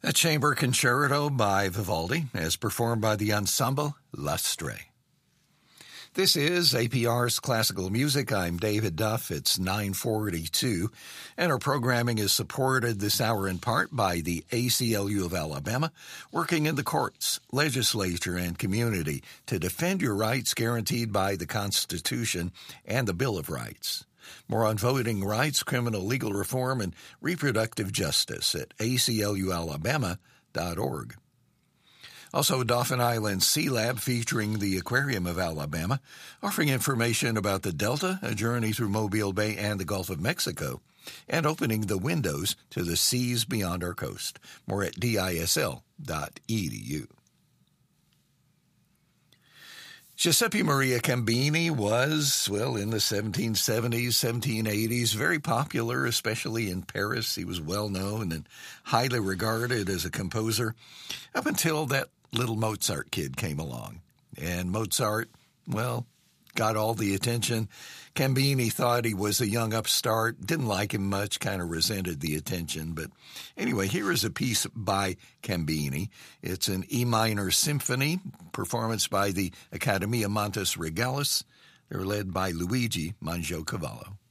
A chamber concerto by Vivaldi, as performed by the Ensemble Lustre. This is APR's Classical Music. I'm David Duff. It's 9:42, and our programming is supported this hour in part by the ACLU of Alabama, working in the courts, legislature, and community to defend your rights guaranteed by the Constitution and the Bill of Rights. More on voting rights, criminal legal reform, and reproductive justice at aclualabama.org. Also, Dauphin Island Sea Lab featuring the Aquarium of Alabama, offering information about the Delta, a journey through Mobile Bay and the Gulf of Mexico, and opening the windows to the seas beyond our coast. More at disl.edu. Giuseppe Maria Cambini was, in the 1770s, 1780s, very popular, especially in Paris. He was well known and highly regarded as a composer up until that little Mozart kid came along. And Mozart, got all the attention. Cambini thought he was a young upstart, didn't like him much, kind of resented the attention. But anyway, here is a piece by Cambini. It's an E minor symphony, performance by the Accademia Montes Regalis. They're led by Luigi Mangiacavallo.